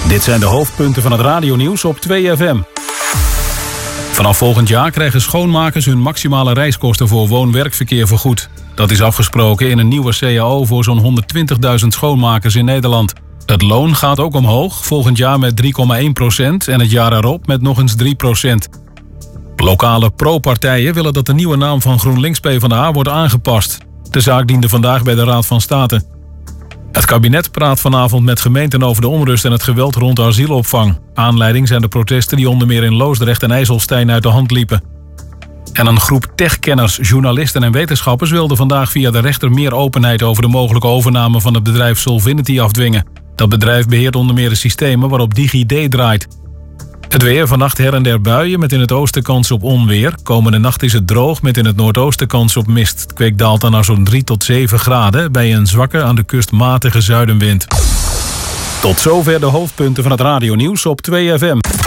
Dit zijn de hoofdpunten van het radionieuws op 2FM. Vanaf volgend jaar krijgen schoonmakers hun maximale reiskosten voor woon-werkverkeer vergoed. Dat is afgesproken in een nieuwe CAO voor zo'n 120.000 schoonmakers in Nederland. Het loon gaat ook omhoog, volgend jaar met 3,1% en het jaar erop met nog eens 3%. Lokale pro-partijen willen dat de nieuwe naam van GroenLinks PvdA wordt aangepast. De zaak diende vandaag bij de Raad van State. Het kabinet praat vanavond met gemeenten over de onrust en het geweld rond de asielopvang. Aanleiding zijn de protesten die onder meer in Loosdrecht en IJsselstein uit de hand liepen. En een groep techkenners, journalisten en wetenschappers wilde vandaag via de rechter meer openheid over de mogelijke overname van het bedrijf Solvinity afdwingen. Dat bedrijf beheert onder meer de systemen waarop DigiD draait. Het weer, vannacht her en der buien met in het oosten kans op onweer. Komende nacht is het droog met in het noordoosten kans op mist. Het kwik daalt dan naar zo'n 3 tot 7 graden bij een zwakke aan de kust matige zuidenwind. Tot zover de hoofdpunten van het radionieuws op 2FM.